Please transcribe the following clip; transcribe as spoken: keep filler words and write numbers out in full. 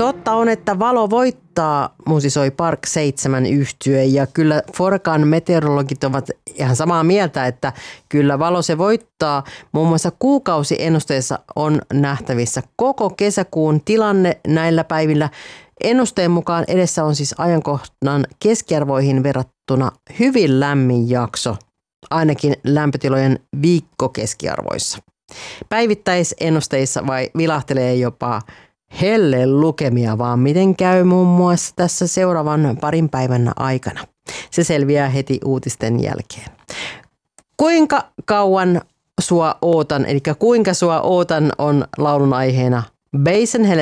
totta on, että valo voittaa, musisoi Park seitsemän yhtye ja kyllä Forkan meteorologit ovat ihan samaa mieltä, että kyllä valo se voittaa. Muun muassa kuukausiennusteessa on nähtävissä koko kesäkuun tilanne näillä päivillä. Ennusteen mukaan edessä on siis ajankohdan keskiarvoihin verrattuna hyvin lämmin jakso, ainakin lämpötilojen viikkokeskiarvoissa. Päivittäisennusteissa vai vilahtelee jopa helle lukemia, vaan miten käy muun muassa tässä seuraavan parin päivän aikana. Se selviää heti uutisten jälkeen. Kuinka kauan sua ootan, eli kuinka sua ootan on laulun aiheena Basenhele